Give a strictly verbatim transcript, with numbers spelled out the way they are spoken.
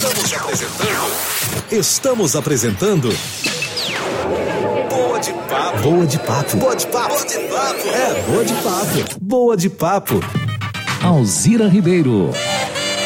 Estamos apresentando. Estamos apresentando. Boa de papo. Boa de papo. Boa de papo. Boa de papo. É, boa de papo. Boa de papo. Alzira Ribeiro.